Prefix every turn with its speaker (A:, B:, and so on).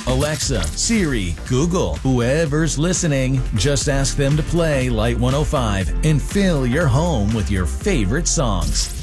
A: Alexa, Siri, Google, whoever's listening, just ask them to play Light 105 and fill your home with your favorite songs.